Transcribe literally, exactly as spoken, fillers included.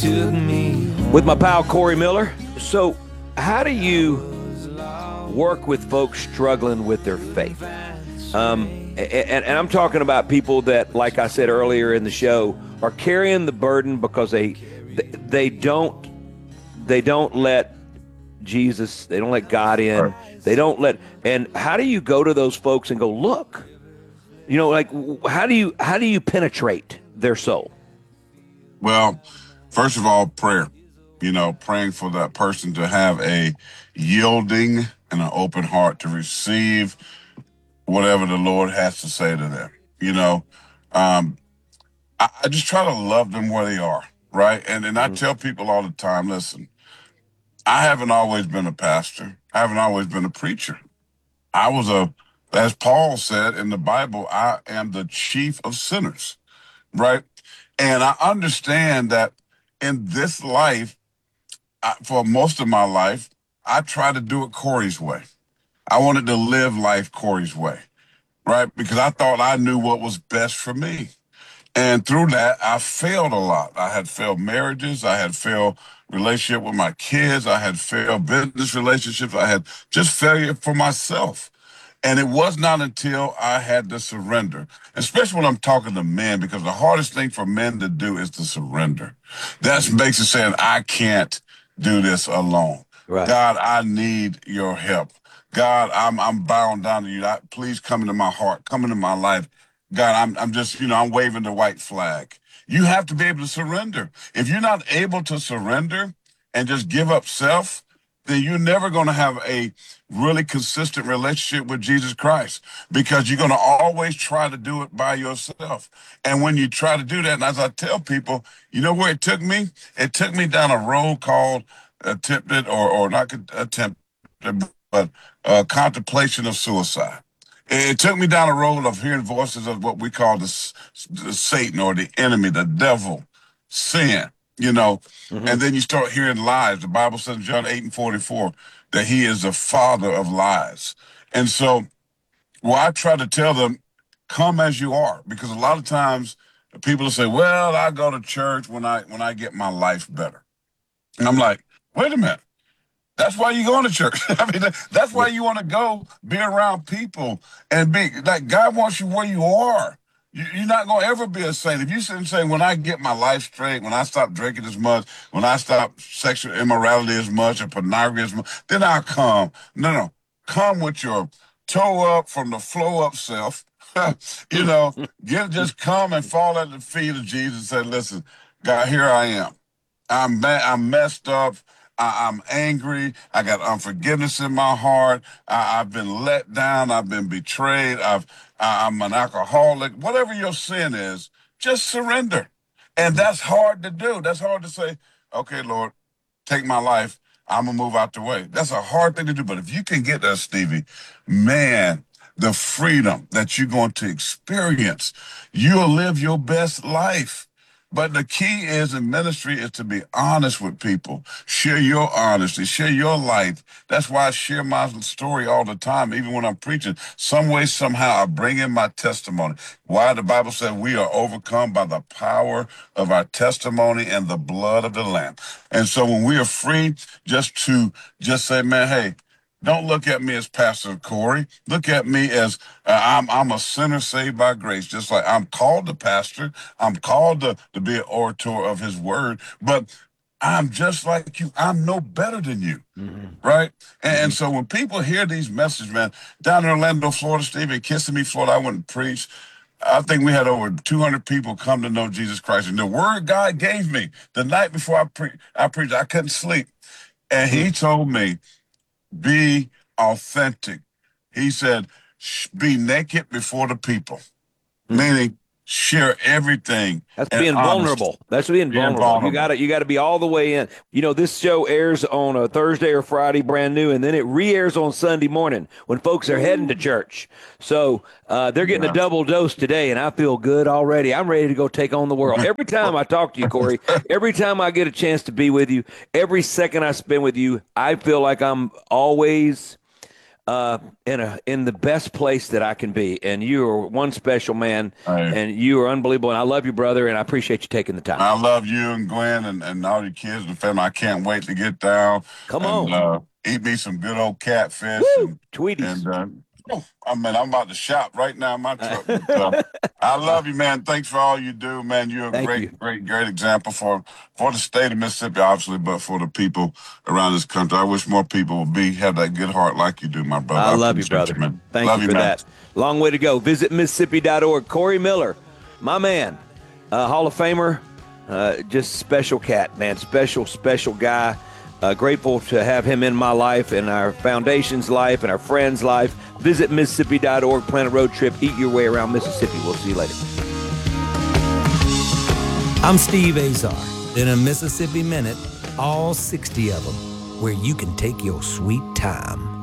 took me. With my pal Corey Miller. So how do you work with folks struggling with their faith? Um, and, and I'm talking about people that, like I said earlier in the show, are carrying the burden because they they don't they don't let Jesus, they don't let God in, they don't let. And how do you go to those folks and go, look, you know, like how do you how do you penetrate their soul? Well, first of all, prayer. You know, praying for that person to have a yielding and an open heart to receive whatever the Lord has to say to them. You know, um, I, I just try to love them where they are, right? And and I Mhm. tell people all the time, listen, I haven't always been a pastor. I haven't always been a preacher. I was a, as Paul said in the Bible, I am the chief of sinners, right? And I understand that in this life, I, for most of my life, I tried to do it Corey's way. I wanted to live life Corey's way, right? Because I thought I knew what was best for me. And through that, I failed a lot. I had failed marriages. I had failed relationship with my kids. I had failed business relationships. I had just failure for myself. And it was not until I had to surrender, especially when I'm talking to men, because the hardest thing for men to do is to surrender. That's basically saying, I can't do this alone. Right. God, I need your help. God, I'm I'm bound down to you. I, please come into my heart, come into my life. God, I'm I'm just, you know, I'm waving the white flag. You have to be able to surrender. If you're not able to surrender and just give up self, then you're never going to have a really consistent relationship with Jesus Christ, because you're going to always try to do it by yourself. And when you try to do that, and as I tell people, you know where it took me? It took me down a road called attempted or, or not attempted, but uh, contemplation of suicide. It took me down a road of hearing voices of what we call the, the Satan or the enemy, the devil, sin, you know. Mm-hmm. And then you start hearing lies. The Bible says in John eight and forty-four that he is the father of lies. And so, well, I try to tell them, come as you are, because a lot of times people will say, well, I go to church when I when I get my life better. And I'm like, wait a minute. That's why you going to church. I mean, that's why you want to go be around people and be like, God wants you where you are. You, you're not going to ever be a saint. If you sit and say, when I get my life straight, when I stop drinking as much, when I stop sexual immorality as much or pornography as much, then I'll come. No, no. Come with your toe up from the flow up self. You know, get just come and fall at the feet of Jesus and say, listen, God, here I am. I'm ma- I'm messed up. I- I'm angry. I got unforgiveness in my heart. I- I've been let down. I've been betrayed. I've I- I'm an alcoholic. Whatever your sin is, just surrender. And that's hard to do. That's hard to say, okay, Lord, take my life. I'm going to move out the way. That's a hard thing to do. But if you can get there, Stevie, man, the freedom that you're going to experience, you'll live your best life. But the key is in ministry is to be honest with people. Share your honesty. Share your life. That's why I share my story all the time, even when I'm preaching. Some way, somehow, I bring in my testimony. Why? The Bible says we are overcome by the power of our testimony and the blood of the Lamb. And so when we are free just to just say, man, hey, don't look at me as Pastor Corey. Look at me as uh, I'm I'm a sinner saved by grace. Just like I'm called to pastor, I'm called to, to be an orator of his word, but I'm just like you. I'm no better than you, Mm-hmm. right? And, Mm-hmm. and so when people hear these messages, man, down in Orlando, Florida, Stephen, Kissimmee, Florida, I went and preached. I think we had over two hundred people come to know Jesus Christ. And the word God gave me the night before I, pre- I preached, I couldn't sleep. And he told me, be authentic. He said, be naked before the people, Mm-hmm. meaning share everything. That's and being honest. vulnerable. That's being Being vulnerable. vulnerable. You got to you got to be all the way in. You know, this show airs on a Thursday or Friday, brand new, and then it re-airs on Sunday morning when folks are heading to church. So uh, they're getting Yeah. a double dose today, and I feel good already. I'm ready to go take on the world. Every time I talk to you, Corey, every time I get a chance to be with you, every second I spend with you, I feel like I'm always uh, in a in the best place that I can be. And you are one special man, Hey, and you are unbelievable. And I love you, brother, and I appreciate you taking the time. I love you and Gwen and, and all your kids and family. I can't wait to get down Come and on. uh, eat me some good old catfish Woo! and Tweeties. and uh, oh, I mean I'm about to shop right now in my truck. But, uh, I love you, man. Thanks for all you do, man. You're a Thank you. great, great, great example for for the state of Mississippi, obviously, but for the people around this country. I wish more people would be have that good heart like you do, my brother. I I love you, appreciate brother. you, man. Thank Love you you, for man. that. Long way to go. Visit Mississippi dot org. Corey Miller, my man, uh, Hall of Famer, uh, just special cat, man. Special, special guy. Uh, grateful to have him in my life and our foundation's life and our friends' life. Visit Mississippi dot org. Plan a road trip. Eat your way around Mississippi. We'll see you later. I'm Steve Azar. In a Mississippi Minute, all sixty of them, where you can take your sweet time.